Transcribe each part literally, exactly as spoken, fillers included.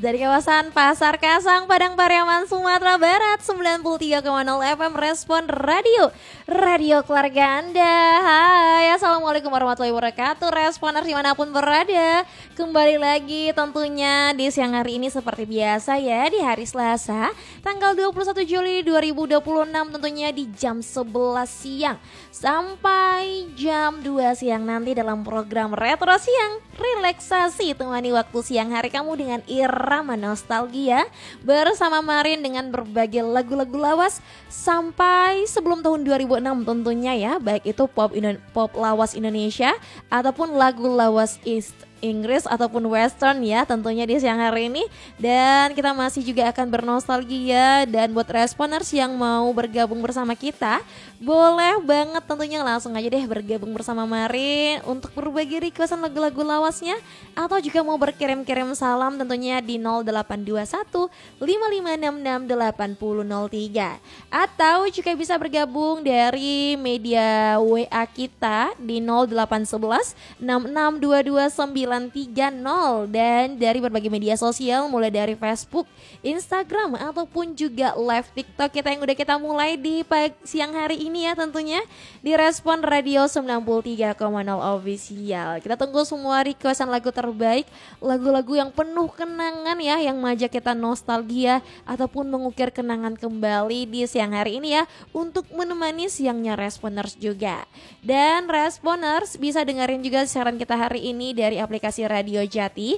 Dari kawasan Pasar Kasang, Padang Pariaman, Sumatera Barat, sembilan puluh tiga koma nol F M Respon Radio, radio keluarga Anda. Hai, Assalamualaikum warahmatullahi wabarakatuh, Responers dimanapun berada. Kembali lagi tentunya di siang hari ini seperti biasa ya, di hari Selasa tanggal dua puluh satu Juli dua ribu dua puluh enam, tentunya di jam sebelas siang sampai jam dua siang nanti dalam program Retro Siang Relaksasi, temani waktu siang hari kamu dengan irama nostalgia bersama Marin dengan berbagai lagu-lagu lawas sampai sebelum tahun dua ribu enam tentunya ya, baik itu pop Indo- pop lawas Indonesia ataupun lagu lawas East Inggris ataupun Western ya, tentunya di siang hari ini. Dan kita masih juga akan bernostalgia. Dan buat responers yang mau bergabung bersama kita, boleh banget tentunya langsung aja deh bergabung bersama Marin untuk berbagi requestan lagu-lagu lawasnya, atau juga mau berkirim-kirim salam tentunya di nol delapan dua satu lima lima enam enam delapan nol nol tiga, atau juga bisa bergabung dari media W A kita di nol delapan satu satu enam enam dua dua sembilan tiga nol, dan dari berbagai media sosial mulai dari Facebook, Instagram ataupun juga live TikTok kita yang udah kita mulai di pagi, siang hari ini ya, tentunya di Respon Radio sembilan puluh tiga koma nol Official. Kita tunggu semua requestan lagu terbaik, lagu-lagu yang penuh kenangan ya, yang mengajak kita nostalgia ataupun mengukir kenangan kembali di siang hari ini ya, untuk menemani siangnya Responers juga. Dan Responers bisa dengerin juga siaran kita hari ini dari aplikasi Radio Jati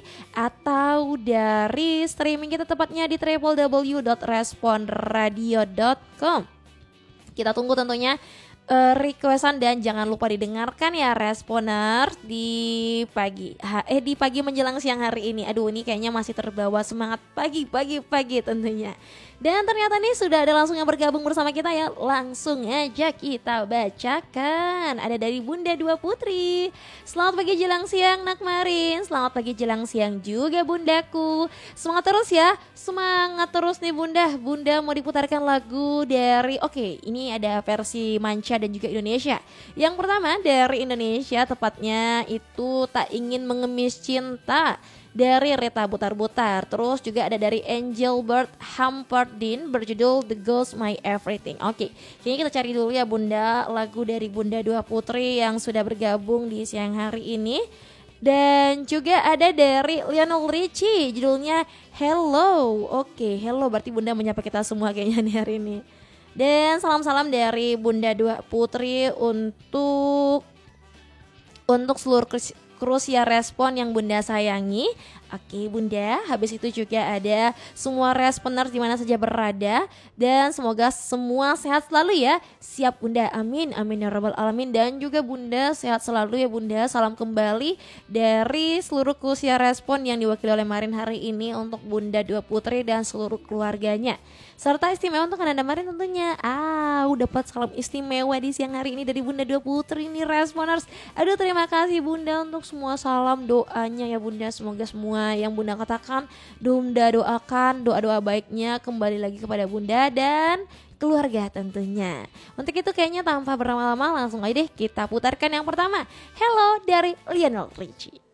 atau dari streaming kita tepatnya di w w w dot respon radio dot com. Kita tunggu tentunya uh, requestan, dan jangan lupa didengarkan ya Responer di pagi ha, eh di pagi menjelang siang hari ini. Aduh, ini kayaknya masih terbawa semangat pagi pagi pagi tentunya. Dan ternyata nih sudah ada langsung yang bergabung bersama kita ya. Langsung aja kita bacakan. Ada dari Bunda Dua Putri. Selamat pagi jelang siang Nak Marin. Selamat pagi jelang siang juga Bundaku. Semangat terus ya. Semangat terus nih Bunda. Bunda mau diputarkan lagu dari, oke, ini ada versi manca dan juga Indonesia. Yang pertama dari Indonesia, tepatnya itu Tak Ingin Mengemis Cinta dari Rita Butar-Butar. Terus juga ada dari Angelbert Humperdinck berjudul The Ghost My Everything. Oke, kayaknya kita cari dulu ya Bunda lagu dari Bunda Dua Putri yang sudah bergabung di siang hari ini. Dan juga ada dari Lionel Richie, judulnya Hello. Oke, hello berarti Bunda menyapa kita semua kayaknya nih hari ini. Dan salam-salam dari Bunda Dua Putri untuk untuk seluruh Krusia Respon yang Bunda sayangi. Oke Bunda, habis itu juga ada semua responers di mana saja berada, dan semoga semua sehat selalu ya. Siap Bunda, amin amin ya rabbal alamin. Dan juga Bunda sehat selalu ya Bunda. Salam kembali dari seluruh Krusia Respon yang diwakili oleh Marin hari ini untuk Bunda Dua Putri dan seluruh keluarganya. Serta istimewa untuk Anda Marin tentunya. Ah, udah dapat salam istimewa di siang hari ini dari Bunda Dua Putri ini Responers. Aduh, terima kasih Bunda untuk semua salam doanya ya Bunda. Semoga semua yang Bunda katakan, Bunda doakan, doa-doa baiknya kembali lagi kepada Bunda dan keluarga tentunya. Untuk itu kayaknya tanpa berlama-lama langsung aja deh kita putarkan yang pertama, Hello dari Lionel Richie.